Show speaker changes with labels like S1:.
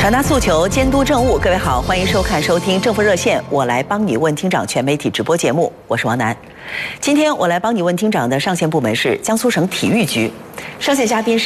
S1: 传达诉求，监督政务。各位好，欢迎收听政府热线，我来帮你问厅长全媒体直播节目，我是王楠。今天我来帮你问厅长的上线部门是江苏省体育局，上线嘉宾是